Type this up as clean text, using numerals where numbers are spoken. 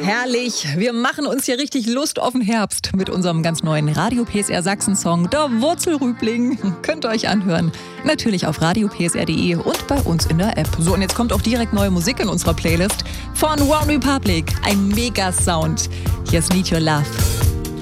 Herrlich, wir machen uns hier richtig Lust auf den Herbst mit unserem ganz neuen Radio PSR Sachsen-Song Der Wurzelrübling. Könnt ihr euch anhören. Natürlich auf radiopsr.de und bei uns in der App. So, und jetzt kommt auch direkt neue Musik in unserer Playlist von One Republic. Ein Mega-Sound. Hier ist Need Your Love.